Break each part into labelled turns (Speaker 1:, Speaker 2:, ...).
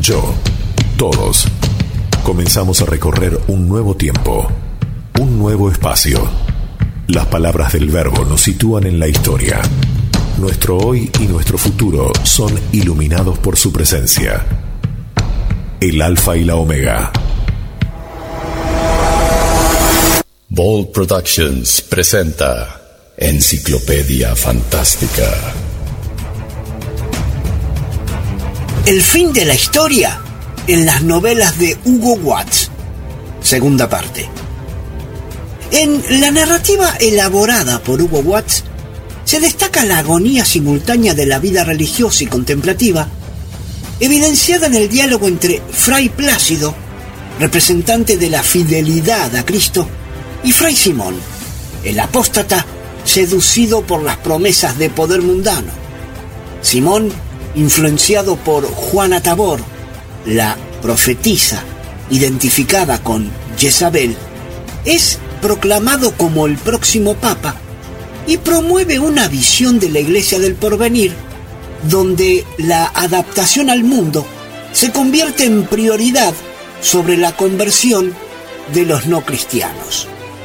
Speaker 1: yo, todos, comenzamos a recorrer un nuevo tiempo, un nuevo espacio. Las palabras del Verbo nos sitúan en la historia. Nuestro hoy y nuestro futuro son iluminados por su presencia. El Alfa y la Omega.
Speaker 2: Bold Productions presenta Enciclopedia Fantástica.
Speaker 3: El fin de la historia en las novelas de Hugo Watts. Segunda parte. En la narrativa elaborada por Hugo Watts se destaca la agonía simultánea de la vida religiosa y contemplativa, evidenciada en el diálogo entre Fray Plácido, representante de la fidelidad a Cristo, y Fray Simón, el apóstata seducido por las promesas de poder mundano. Simón, influenciado por Juana Tabor, la profetisa identificada con Jezabel, es proclamado como el próximo papa y promueve una visión de la Iglesia del porvenir, donde la adaptación al mundo se convierte en prioridad sobre la conversión de los no cristianos.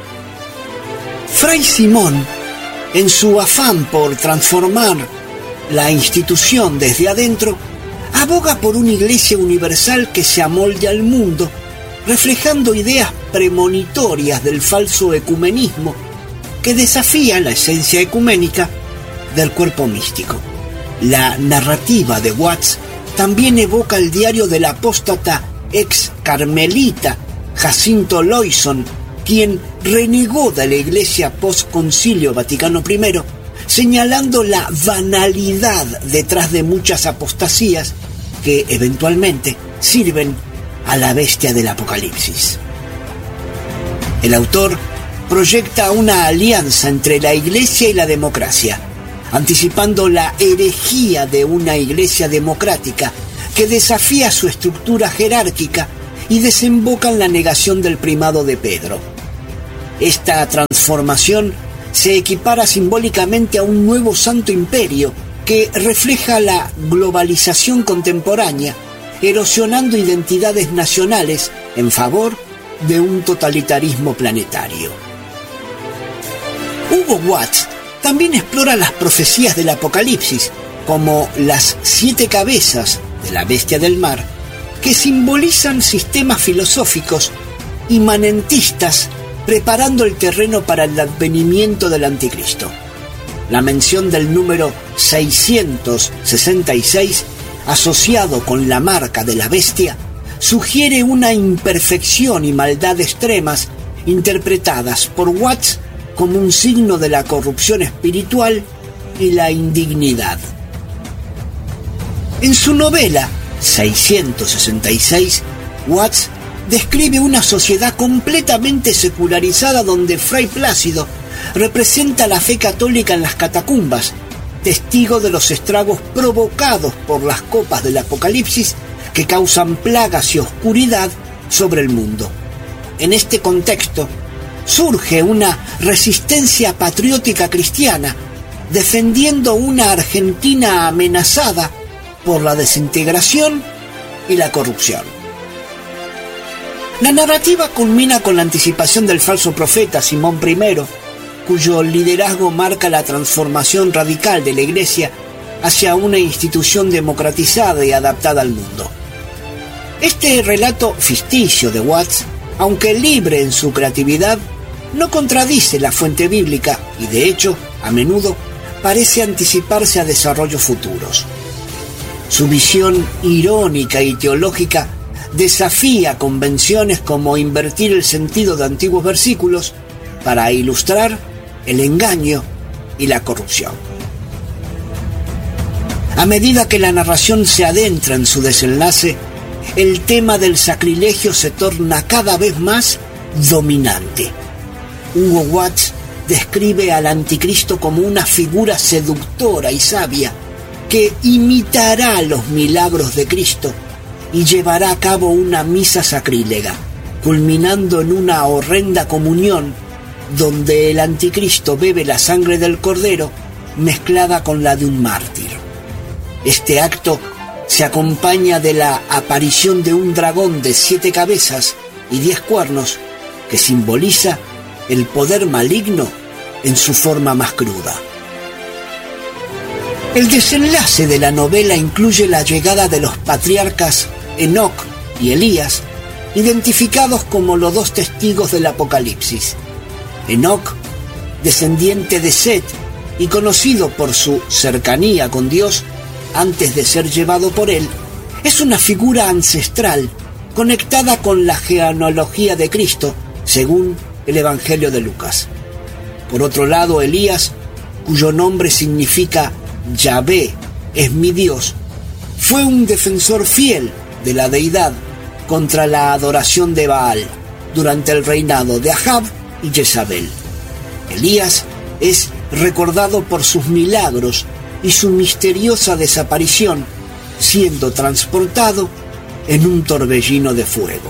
Speaker 3: Fray Simón, en su afán por transformar la institución desde adentro, aboga por una Iglesia universal que se amolde al mundo, reflejando ideas premonitorias del falso ecumenismo que desafía la esencia ecuménica del cuerpo místico. La narrativa de Watts también evoca el diario del apóstata ex carmelita Jacinto Loyson, quien renegó de la Iglesia post-Concilio Vaticano I, señalando la banalidad detrás de muchas apostasías que eventualmente sirven a la bestia del Apocalipsis. El autor proyecta una alianza entre la Iglesia y la democracia, anticipando la herejía de una Iglesia democrática que desafía su estructura jerárquica y desemboca en la negación del primado de Pedro. Esta transformación se equipara simbólicamente a un nuevo santo imperio que refleja la globalización contemporánea, erosionando identidades nacionales en favor de un totalitarismo planetario. Hugo Watts también explora las profecías del Apocalipsis, como las 7 cabezas de la bestia del mar, que simbolizan sistemas filosóficos inmanentistas preparando el terreno para el advenimiento del anticristo. La mención del número 666, asociado con la marca de la bestia, sugiere una imperfección y maldad extremas interpretadas por Watts como un signo de la corrupción espiritual y la indignidad. En su novela 666, Watts describe una sociedad completamente secularizada donde Fray Plácido representa la fe católica en las catacumbas, testigo de los estragos provocados por las copas del Apocalipsis que causan plagas y oscuridad sobre el mundo. En este contexto, surge una resistencia patriótica cristiana, defendiendo una Argentina amenazada por la desintegración y la corrupción. La narrativa culmina con la anticipación del falso profeta Simón I, cuyo liderazgo marca la transformación radical de la Iglesia hacia una institución democratizada y adaptada al mundo. Este relato ficticio de Watts, aunque libre en su creatividad, no contradice la fuente bíblica y, de hecho, a menudo parece anticiparse a desarrollos futuros. Su visión irónica y teológica desafía convenciones como invertir el sentido de antiguos versículos para ilustrar el engaño y la corrupción. A medida que la narración se adentra en su desenlace, el tema del sacrilegio se torna cada vez más dominante. Hugo Watts describe al anticristo como una figura seductora y sabia que imitará los milagros de Cristo y llevará a cabo una misa sacrílega, culminando en una horrenda comunión donde el anticristo bebe la sangre del cordero mezclada con la de un mártir. Este acto se acompaña de la aparición de un dragón de 7 cabezas y 10 cuernos que simboliza el poder maligno en su forma más cruda. El desenlace de la novela incluye la llegada de los patriarcas Enoc y Elías, identificados como los 2 testigos del Apocalipsis. Enoc, descendiente de Set y conocido por su cercanía con Dios antes de ser llevado por él, es una figura ancestral conectada con la genealogía de Cristo, según el Evangelio de Lucas. Por otro lado, Elías, cuyo nombre significa Yahvé, es mi Dios, fue un defensor fiel de la deidad contra la adoración de Baal durante el reinado de Ahab y Jezabel. Elías es recordado por sus milagros y su misteriosa desaparición, siendo transportado en un torbellino de fuego.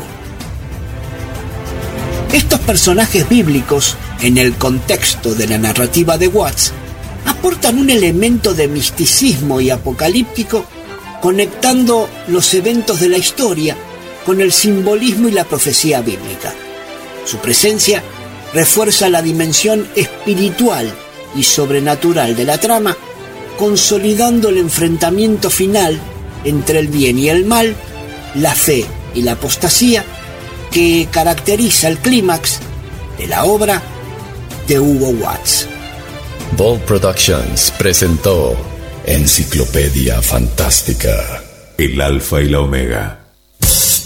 Speaker 3: Estos personajes bíblicos, en el contexto de la narrativa de Watts, aportan un elemento de misticismo y apocalíptico, conectando los eventos de la historia con el simbolismo y la profecía bíblica. Su presencia refuerza la dimensión espiritual y sobrenatural de la trama, consolidando el enfrentamiento final entre el bien y el mal, la fe y la apostasía, que caracteriza el clímax de la obra de Hugo Watts.
Speaker 2: Bold Productions presentó Enciclopedia Fantástica.
Speaker 1: El Alfa y la Omega.